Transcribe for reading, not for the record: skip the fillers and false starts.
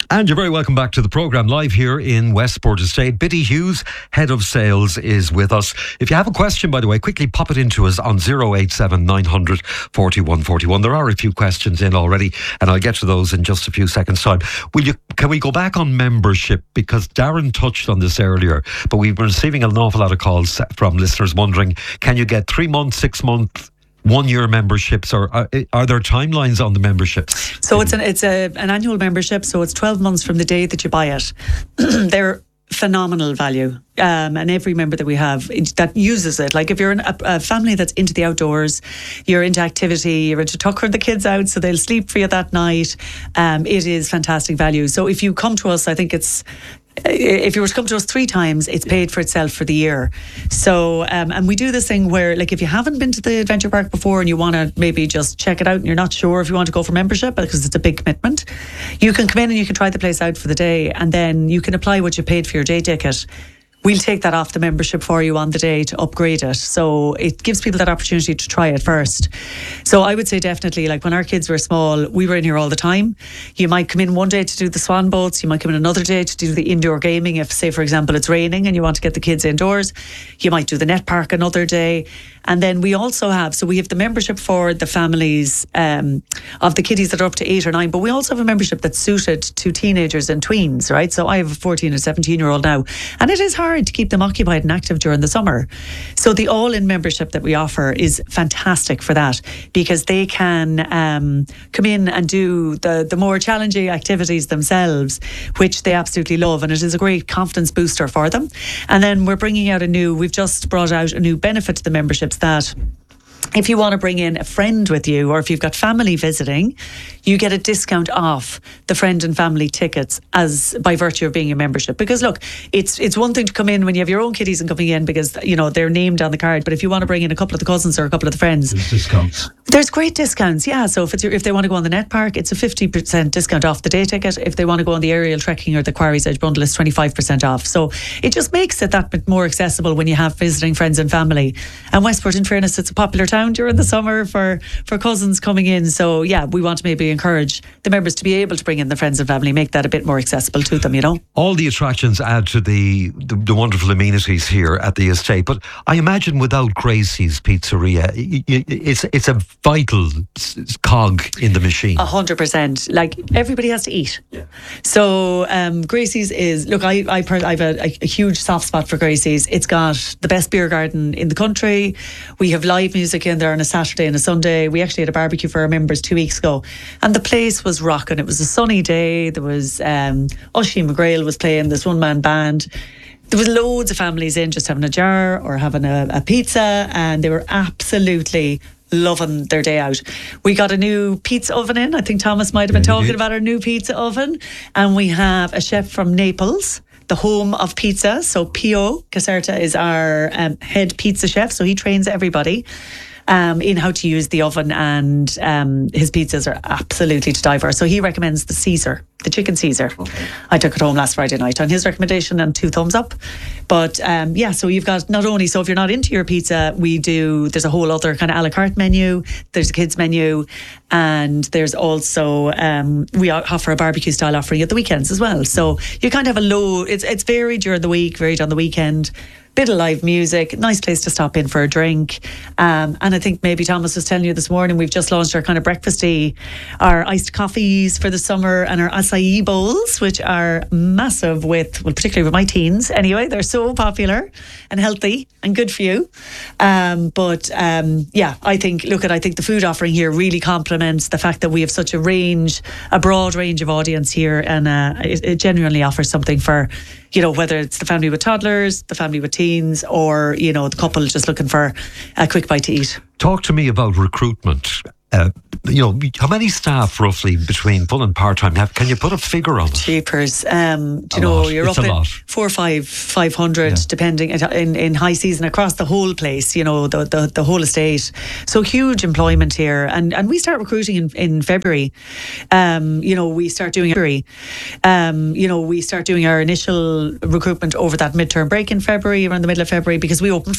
And you're very welcome back to the programme live here in Westport Estate. Biddy Hughes, Head of Sales, is with us. If you have a question, by the way, quickly pop it into us on 087 900 4141. There are a few questions in already, and I'll get to those in just a few seconds' time. Can we go back on membership? Because Darren touched on this earlier, but we've been receiving an awful lot of calls from listeners wondering, can you get 3 months, 6 months, 1 year memberships, or are there timelines on the memberships? So it's an annual membership, so it's 12 months from the day that you buy it. They're phenomenal value, and every member that we have that uses it, like if you're in a family that's into the outdoors, you're into activity, you're into tuckering the kids out so they'll sleep for you that night, it is fantastic value. So if you come to us, I think if you were to come to us 3 times, it's paid for itself for the year. So, and we do this thing where, like, if you haven't been to the adventure park before and you want to maybe just check it out and you're not sure if you want to go for membership because it's a big commitment, you can come in and you can try the place out for the day, and then you can apply what you paid for your day ticket. We'll take that off the membership for you on the day to upgrade it. So it gives people that opportunity to try it first. So I would say definitely, like when our kids were small, we were in here all the time. You might come in one day to do the swan boats. You might come in another day to do the indoor gaming. If, say, for example, it's raining and you want to get the kids indoors, you might do the net park another day. And then we also have the membership for the families of the kiddies that are up to 8 or 9, but we also have a membership that's suited to teenagers and tweens, right? So I have a 14 and 17-year-old now, and it is hard to keep them occupied and active during the summer. So the all-in membership that we offer is fantastic for that, because they can come in and do the more challenging activities themselves, which they absolutely love, and it is a great confidence booster for them. And then we've just brought out a new benefit to the memberships, that if you want to bring in a friend with you, or if you've got family visiting, you get a discount off the friend and family tickets as by virtue of being a membership. Because look, it's one thing to come in when you have your own kiddies and coming in because, you know, they're named on the card. But if you want to bring in a couple of the cousins or a couple of the friends, there's discounts. There's great discounts, yeah. So if they want to go on the net park, it's a 50% discount off the day ticket. If they want to go on the aerial trekking or the Quarry's Edge bundle, it's 25% off. So it just makes it that bit more accessible when you have visiting friends and family. And Westport, in fairness, it's a popular town during the summer for cousins coming in. So yeah, we want to maybe encourage the members to be able to bring in the friends and family, make that a bit more accessible to them, you know. All the attractions add to the wonderful amenities here at the estate. But I imagine without Gracie's Pizzeria, it's a vital cog in the machine. 100%. Like, everybody has to eat. Yeah. So Gracie's is, look, I have a huge soft spot for Gracie's. It's got the best beer garden in the country. We have live music in there on a Saturday and a Sunday. We actually had a barbecue for our members 2 weeks ago, and the place was rocking. It was a sunny day. There was Oisin McGrail was playing, this one-man band. There was loads of families in just having a jar or having a pizza, and they were absolutely loving their day out. We got a new pizza oven in. I think Thomas might have been talking about our new pizza oven. And we have a chef from Naples, the home of pizza. So Pio Caserta is our head pizza chef. So he trains everybody in how to use the oven, and his pizzas are absolutely to die for. So he recommends the Caesar, the chicken Caesar. Okay. I took it home last Friday night on his recommendation, and 2 thumbs up. But so you've got not only, so if you're not into your pizza, there's a whole other kind of a la carte menu, there's a kids menu, and there's also, we offer a barbecue style offering at the weekends as well. So you kind of have it's varied during the week, varied on the weekend. Bit of live music, nice place to stop in for a drink. And I think maybe Thomas was telling you this morning, we've just launched our kind of breakfasty, our iced coffees for the summer, and our acai bowls, which are massive particularly with my teens anyway. They're so popular and healthy and good for you. I think the food offering here really complements the fact that we have such a broad range of audience here, and it genuinely offers something for, you know, whether it's the family with toddlers, the family with teens, or, you know, the couple just looking for a quick bite to eat. Talk to me about recruitment. How many staff roughly between full and part-time? Can you put a figure on it? Cheapers. You're up in 500 depending in high season across the whole place, you know, the whole estate. So huge employment here, and we start recruiting in February. We start doing our initial recruitment over that midterm break in February, around the middle of February, because we open